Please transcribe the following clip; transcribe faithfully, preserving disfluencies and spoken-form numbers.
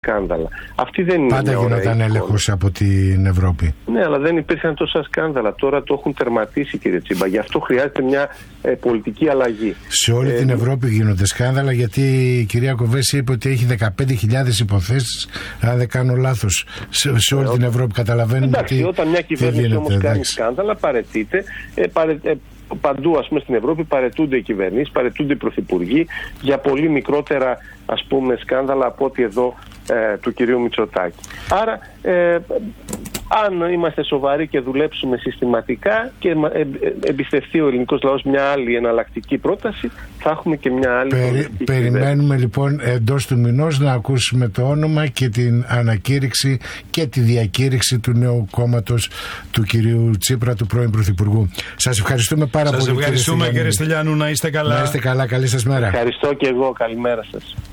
σκάνδαλα. Αυτή δεν είναι. Πάντα γινόταν έλεγχος από την Ευρώπη. Ναι, αλλά δεν υπήρχαν τόσα σκάνδαλα. Τώρα το έχουν τερματίσει, κύριε Τσίμπα. Γι' αυτό χρειάζεται μια ε, πολιτική αλλαγή. Σε όλη ε, την Ευρώπη γίνονται σκάνδαλα, γιατί η κυρία Κοβέση είπε ότι έχει δεκαπέντε χιλιάδες υποθέσεις, αν δεν κάνω λάθος, σε, σε όλη ε, την Ευρώπη. Καταλαβαίνετε. Εντάξει, τι, όταν μια κυβέρνηση όμως κάνει σκάνδαλα, παραιτείται. Ε, παρε, ε, Παντού, ας πούμε, στην Ευρώπη παρετούνται οι κυβερνήσεις, παρετούνται οι πρωθυπουργοί για πολύ μικρότερα, ας πούμε, σκάνδαλα από ό,τι εδώ ε, του κυρίου Μητσοτάκη. Άρα, ε, αν είμαστε σοβαροί και δουλέψουμε συστηματικά και εμπιστευτεί ο ελληνικός λαός μια άλλη εναλλακτική πρόταση, θα έχουμε και μια άλλη. Περι, περιμένουμε λοιπόν εντός του μηνός να ακούσουμε το όνομα και την ανακήρυξη και τη διακήρυξη του νέου κόμματος του κυρίου Τσίπρα, του πρώην Πρωθυπουργού. Σας ευχαριστούμε πάρα σας πολύ. Σας ευχαριστούμε, κύριε Στυλιάνου, να είστε καλά. Να είστε καλά, καλή σας μέρα. Ευχαριστώ και εγώ, καλημέρα σας.